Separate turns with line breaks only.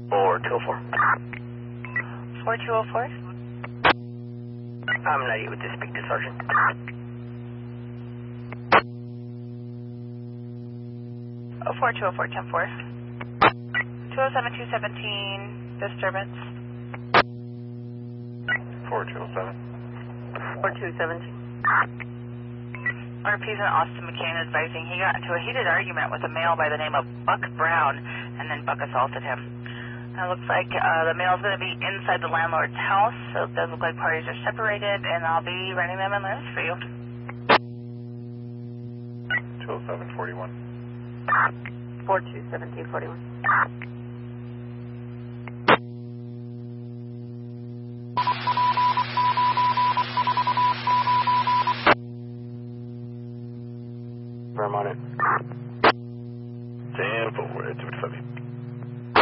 4204.
4204?
I'm not able to speak to Sergeant.
4204, 10-4. 207, 217, disturbance.
4207. 4217.
RP's in Austin McCain advising he got into a heated argument with a male by the name of Buck Brown, and then Buck assaulted him. It looks like the male's going to be inside the landlord's house, so it does look like parties are separated, and I'll be running them in lists for you.
20741.
421741.